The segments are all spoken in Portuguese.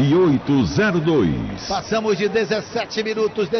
9802. Passamos de 17 minutos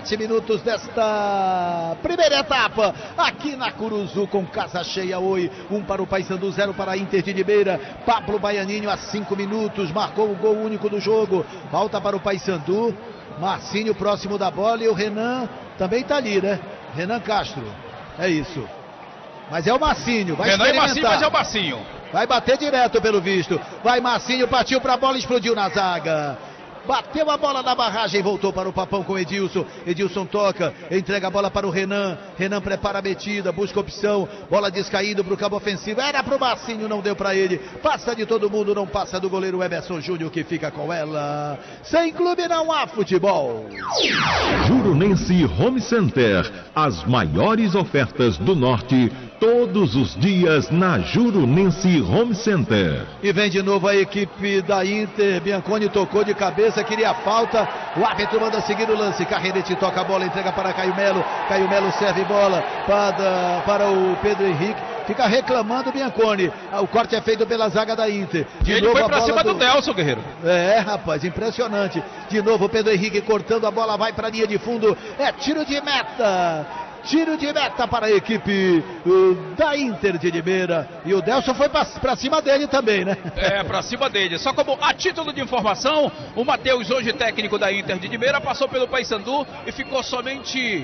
desta primeira etapa, aqui na Curuzu, com casa cheia. Oi, 1 para o Paysandu, 0 para a Inter de Limeira. Pablo Baianinho, há 5 minutos, marcou o gol único do jogo. Volta para o Paysandu, Marcinho próximo da bola, e o Renan também tá ali, né? Renan Castro, é isso. Mas é o Marcinho, vai Renan experimentar. Marcinho, mas é o Marcinho. Vai bater direto pelo visto. Vai Marcinho, partiu para a bola, explodiu na zaga. Bateu a bola na barragem, voltou para o Papão com Edilson. Edilson toca, entrega a bola para o Renan. Renan prepara a metida, busca opção. Bola descaindo para o campo ofensivo. Era para o Marcinho, não deu para ele. Passa de todo mundo, não passa do goleiro Emerson Júnior, que fica com ela. Sem clube não há futebol. Jurunense Home Center. As maiores ofertas do Norte, todos os dias na Jurunense Home Center. E vem de novo a equipe da Inter. Bianconi tocou de cabeça, queria falta. O árbitro manda seguir o lance. Carrerete toca a bola, entrega para Caio Melo. Caio Melo serve bola para o Pedro Henrique. Fica reclamando o Bianconi. O corte é feito pela zaga da Inter. De ele foi pra cima do Delson, Guerreiro. É, rapaz, impressionante. De novo o Pedro Henrique cortando a bola, vai para a linha de fundo. É tiro de meta. Tiro de meta para a equipe da Inter de Limeira. E o Delson foi para cima dele também, né? É, para cima dele. Só como a título de informação, o Matheus, hoje técnico da Inter de Limeira, passou pelo Paysandu e ficou somente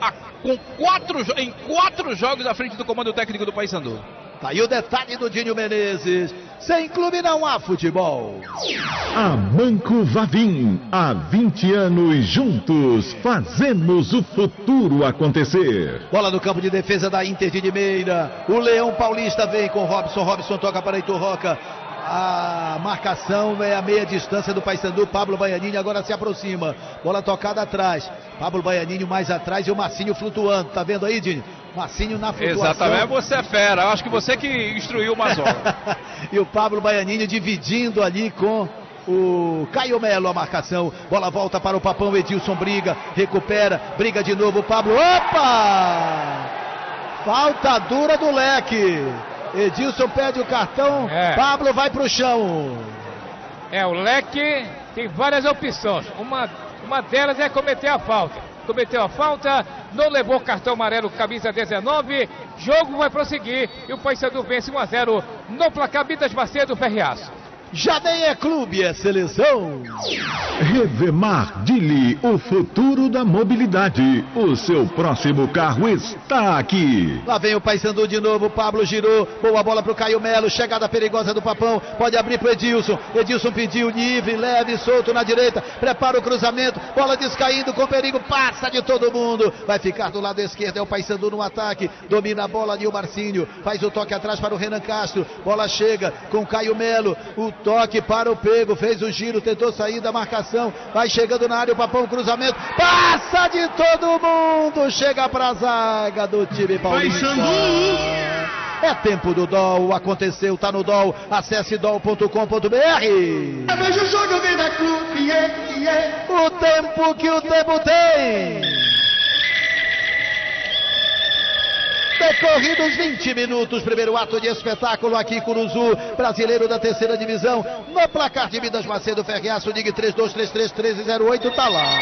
em 4 jogos à frente do comando técnico do Paysandu. Tá aí o detalhe do Dinho Menezes. Sem clube não há futebol. A Banco Vavim, há 20 anos juntos, fazemos o futuro acontecer. Bola no campo de defesa da Inter de Limeira. O Leão Paulista vem com Robson. Robson toca para Heitor Roca. A marcação é a meia distância do Paysandu. Pablo Baianinho agora se aproxima. Bola tocada atrás. Pablo Baianinho mais atrás e o Marcinho flutuando. Tá vendo aí, Dinho? Marcinho na flutuação. Exatamente, você é fera. Eu acho que você que instruiu o Mazola. E o Pablo Baianinho dividindo ali com o Caio Melo a marcação. Bola volta para o Papão. Edilson briga, recupera, briga de novo o Pablo. Opa! Falta dura do Leque. Edilson pede o cartão, Pablo vai pro chão. O Leque tem várias opções. Uma delas é cometer a falta. Cometeu a falta, não levou o cartão amarelo, camisa 19. Jogo vai prosseguir e o Paysandu vence 1-0 no placar Midas Macedo Ferreaço. Já nem é clube, é seleção. Revemar Dili, o futuro da mobilidade. O seu próximo carro está aqui. Lá vem o Paysandu de novo, Pablo girou, boa bola pro Caio Melo, chegada perigosa do Papão, pode abrir pro Edilson. Edilson pediu livre, leve, solto na direita, prepara o cruzamento, bola descaindo com perigo, passa de todo mundo, vai ficar do lado esquerdo, é o Paysandu no ataque, domina a bola ali o Marcinho, faz o toque atrás para o Renan Castro, bola chega com Caio Melo, o toque para o Pego, fez o giro, tentou sair da marcação, vai chegando na área o Papão, cruzamento, passa de todo mundo, chega para a zaga do time paulista. É tempo do DOL, aconteceu, tá no DOL, acesse dol.com.br. Veja o jogo, vem da clube, O tempo que o tempo tem. Decorridos 20 minutos, primeiro ato de espetáculo aqui em Curuzu, brasileiro da terceira divisão, no placar de Midas Macedo Ferreaço, ligue 3233-1308, tá lá.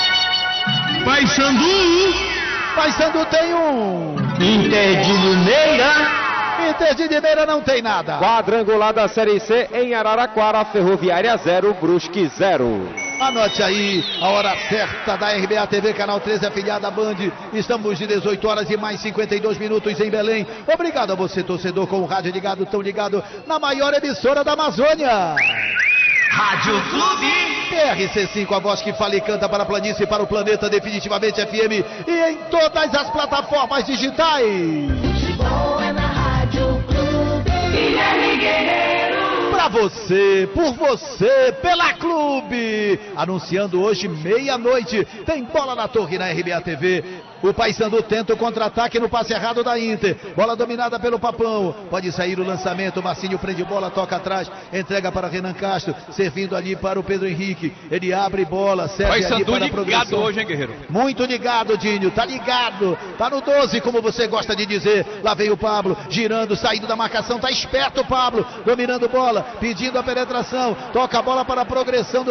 Paysandu tem um. Inter de Limeira. Inter de Limeira não tem nada. Quadrangular da Série C em Araraquara, Ferroviária 0, Brusque 0. Anote aí a hora certa da RBA TV, canal 13, afiliada à Band. Estamos de 18 horas e mais 52 minutos em Belém. Obrigado a você, torcedor, com o rádio ligado, tão ligado na maior emissora da Amazônia. Rádio Clube. PRC5, a voz que fala e canta para a planície e para o planeta, definitivamente FM. E em todas as plataformas digitais. Futebol é na Rádio Clube. Guilherme Guerreiro. Pra você, por você, pela Clube. Anunciando hoje, meia-noite, tem bola na torre na RBA TV. O Paysandu tenta o contra-ataque no passe errado da Inter. Bola dominada pelo Papão. Pode sair o lançamento. Marcinho prende bola, toca atrás. Entrega para Renan Castro. Servindo ali para o Pedro Henrique. Ele abre bola, serve ali para a progressão. Ligado hoje, hein, Guerreiro? Muito ligado, Dinho. Tá ligado. Tá no 12, como você gosta de dizer. Lá vem o Pablo, girando, saindo da marcação. Tá esperto o Pablo. Dominando bola, pedindo a penetração. Toca a bola para a progressão do